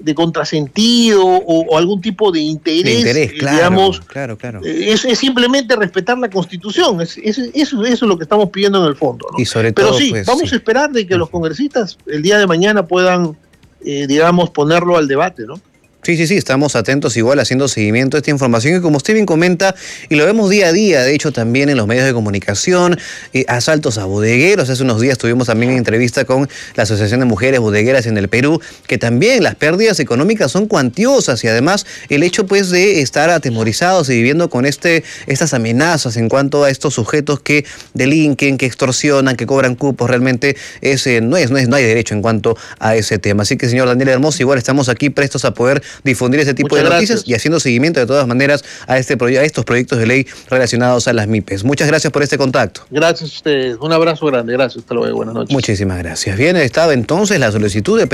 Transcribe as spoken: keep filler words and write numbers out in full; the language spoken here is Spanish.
de contrasentido o, o algún tipo de interés, de interés eh, claro, digamos, claro, claro. Eh, es, es simplemente respetar la Constitución, es, es, eso, eso es lo que estamos pidiendo en el fondo, ¿no? Y sobre Pero todo, sí, pues, vamos sí. a esperar de que Uh-huh. los congresistas el día de mañana puedan, eh, digamos, ponerlo al debate, ¿no? Sí, sí, sí, estamos atentos igual haciendo seguimiento a esta información y como usted bien comenta, y lo vemos día a día, de hecho también en los medios de comunicación, eh, asaltos a bodegueros. Hace unos días tuvimos también una entrevista con la Asociación de Mujeres Bodegueras en el Perú, que también las pérdidas económicas son cuantiosas y además el hecho pues de estar atemorizados y viviendo con este, estas amenazas en cuanto a estos sujetos que delinquen, que extorsionan, que cobran cupos, realmente es, eh, no, es, no, es, no hay derecho en cuanto a ese tema. Así que señor Daniel Hermoso, igual estamos aquí prestos a poder difundir ese tipo Muchas de noticias gracias. y haciendo seguimiento de todas maneras a, este, a estos proyectos de ley relacionados a las M I P E S. Muchas gracias por este contacto. Gracias a ustedes. Un abrazo grande. Gracias. Hasta luego. Buenas noches. Muchísimas gracias. Bien, estaba entonces la solicitud de